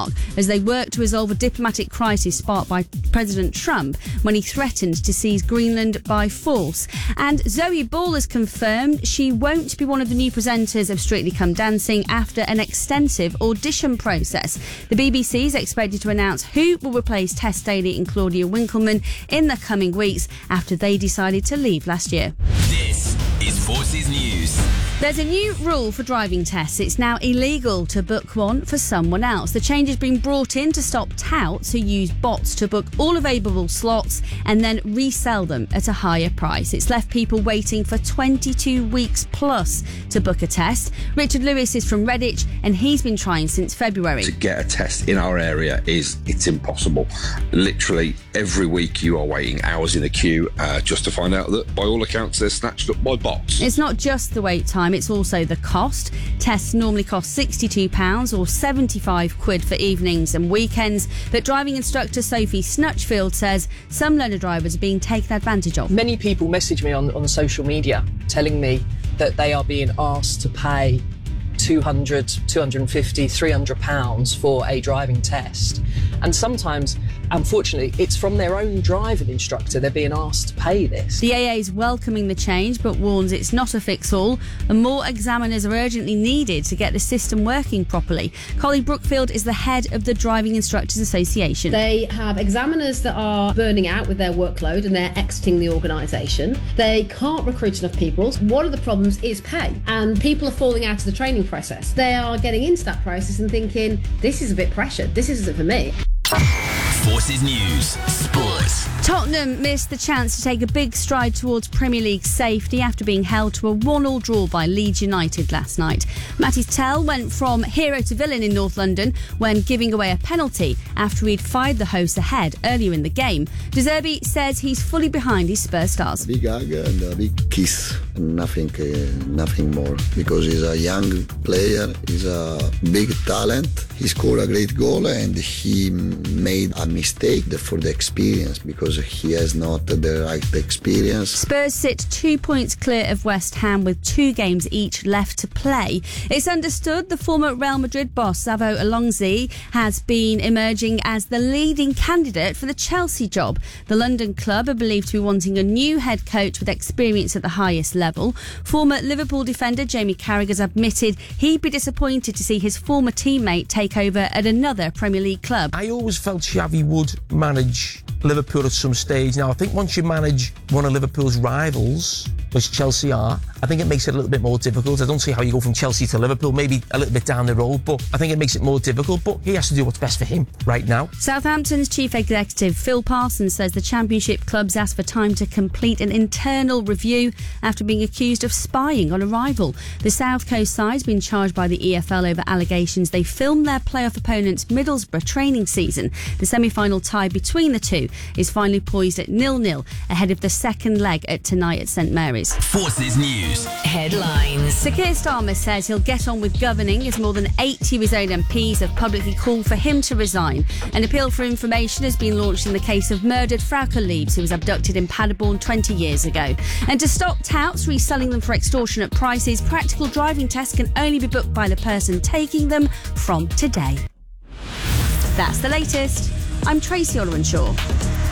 Denmark as they work to resolve a diplomatic crisis sparked by President Trump when he threatened to seize Greenland by force. And Zoe Ball has confirmed she won't be one of the new presenters of Strictly Come Dancing after an extensive audition process. The BBC is expected to announce who will replace Tess Daly and Claudia Winkleman in the coming weeks after they decided to leave last year. This is Forces News. There's a new rule for driving tests. It's now illegal to book one for someone else. The change has been brought in to stop touts who use bots to book all available slots and then resell them at a higher price. It's left people waiting for 22 weeks plus to book a test. Richard Lewis is from Redditch and he's been trying since February. To get a test in our area it's impossible. Literally every week you are waiting hours in a queue just to find out that by all accounts they're snatched up by bots. It's not just the wait time, it's also the cost. Tests normally cost £62 or £75 for evenings and weekends, but driving instructor Sophie Snutchfield says some learner drivers are being taken advantage of. Many people message me on social media telling me that they are being asked to pay £200, £250, £300 for a driving test. And sometimes, unfortunately, it's from their own driving instructor they're being asked to pay this. The AA is welcoming the change but warns it's not a fix-all and more examiners are urgently needed to get the system working properly. Collie Brookfield is the head of the Driving Instructors Association. They have examiners that are burning out with their workload and they're exiting the organisation. They can't recruit enough people. One of the problems is pay, and people are falling out of the training process. They are getting into that process and thinking, this is a bit pressured, this isn't for me. Forces News Sports. Tottenham missed the chance to take a big stride towards Premier League safety after being held to a 1-1 draw by Leeds United last night. Mattis Tell went from hero to villain in North London when giving away a penalty after he'd fired the hosts ahead earlier in the game. De Zerbi says he's fully behind his Spurs stars. Big hug and a big kiss, nothing more, because he's a young player, he's a big talent. He scored a great goal and he made a mistake for the experience, because he has not the right experience. Spurs sit 2 points clear of West Ham with 2 games each left to play. It's understood the former Real Madrid boss Xavi Alonso has been emerging as the leading candidate for the Chelsea job. The London club are believed to be wanting a new head coach with experience at the highest level. Former Liverpool defender Jamie Carragher has admitted he'd be disappointed to see his former teammate take over at another Premier League club. I always felt Xavi would manage Liverpool at some stage. Now, I think once you manage one of Liverpool's rivals, which Chelsea are, I think it makes it a little bit more difficult. I don't see how you go from Chelsea to Liverpool, maybe a little bit down the road, but I think it makes it more difficult. But he has to do what's best for him right now. Southampton's chief executive Phil Parsons says the Championship clubs asked for time to complete an internal review after being accused of spying on a rival. The South Coast side's been charged by the EFL over allegations they filmed their playoff opponent's Middlesbrough training season. The semi-final tie between the two is finally poised at 0-0 ahead of the second leg at tonight at St Mary's. Forces News Headlines. Sir Keir Starmer says he'll get on with governing as more than 80 of his own MPs have publicly called for him to resign. An appeal for information has been launched in the case of murdered Frauke Leibs, who was abducted in Paderborn 20 years ago. And to stop touts reselling them for extortionate prices, practical driving tests can only be booked by the person taking them from today. That's the latest. I'm Tracy Olwenshaw.